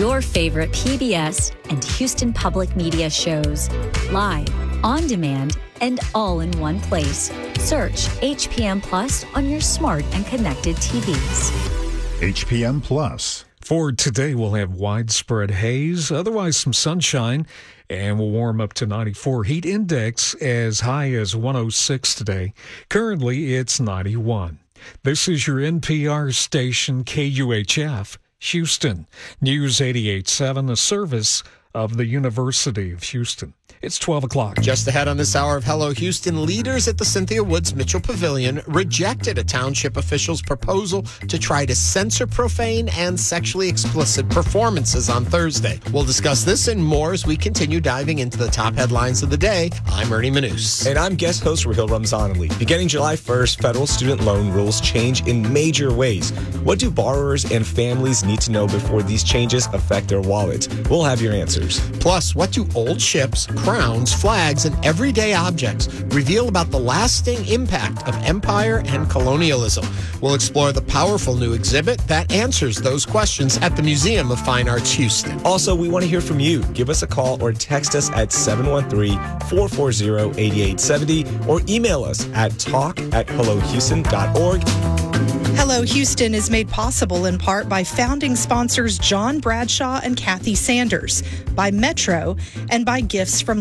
your favorite PBS and Houston Public Media shows, live, on demand, and all in one place. Search HPM Plus on your smart and connected TVs. HPM Plus. For today, we'll have widespread haze, otherwise some sunshine, and we'll warm up to 94. Heat index as high as 106 today. Currently, it's 91. This is your NPR station, KUHF, Houston. News 88.7, a service of the University of Houston. It's 12 o'clock. Just ahead on this hour of Hello Houston, leaders at the Cynthia Woods Mitchell Pavilion rejected a township official's proposal to try to censor profane and sexually explicit performances on Thursday. We'll discuss this and more as we continue diving into the top headlines of the day. I'm Ernie Manous. And I'm guest host Rahil Ramzanali. Beginning July 1st, federal student loan rules change in major ways. What do borrowers and families need to know before these changes affect their wallets? We'll have your answers. Plus, what do old ships, crowns, flags, and everyday objects reveal about the lasting impact of empire and colonialism? We'll explore the powerful new exhibit that answers those questions at the Museum of Fine Arts Houston. Also, we want to hear from you. Give us a call or text us at 713-440-8870 or email us at talk@hellohouston.org. Hello Houston is made possible in part by founding sponsors John Bradshaw and Kathy Sanders, by Metro, and by gifts from